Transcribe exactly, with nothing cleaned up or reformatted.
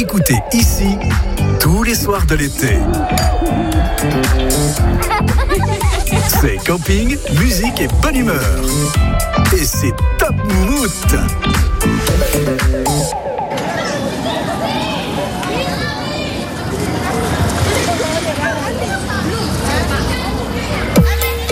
écouter ici tous les soirs de l'été. C'est camping, musique et bonne humeur. Et c'est Top Moumout.